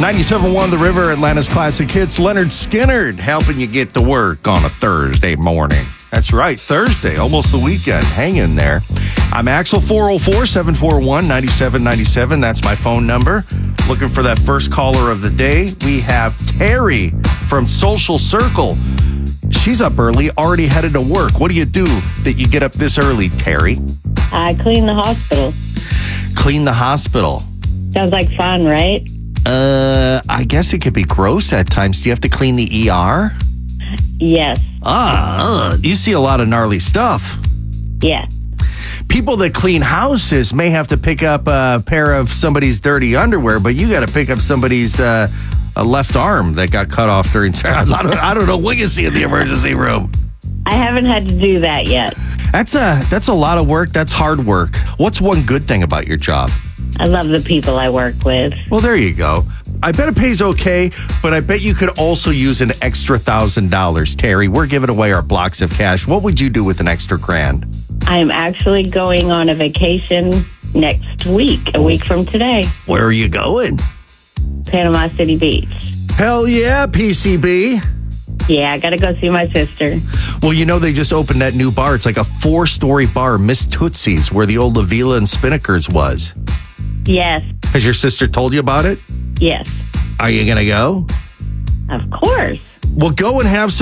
97.1 The River, Atlanta's classic hits. Leonard Skinnard helping you get to work on a Thursday morning. That's right, Thursday, almost the weekend. Hang in there. I'm Axel, 404-741-9797. That's my phone number. Looking for that first caller of the day. We have Terry from Social Circle. She's up early, already headed to work. What do you do that you get up this early, Terry? I clean the hospital. Clean the hospital. Sounds like fun, right? I guess it could be gross at times. Do you have to clean the ER? Yes. You see a lot of gnarly stuff. Yeah. People that clean houses may have to pick up a pair of somebody's dirty underwear, but you got to pick up somebody's a left arm that got cut off during... I don't know what you see in the emergency room. I haven't had to do that yet. That's a lot of work. That's hard work. What's one good thing about your job? I love the people I work with. Well, there you go. I bet it pays okay, but I bet you could also use an extra $1,000, Terry. We're giving away our blocks of cash. What would you do with an extra $1,000? I'm actually going on a vacation next week, a week from today. Where are you going? Panama City Beach. Hell yeah, PCB. Yeah, I got to go see my sister. Well, you know, they just opened that new bar. It's like a 4-story bar, Miss Tootsie's, where the old Avila and Spinnaker's was. Yes. Has your sister told you about it? Yes. Are you going to go? Of course. Well, go and have some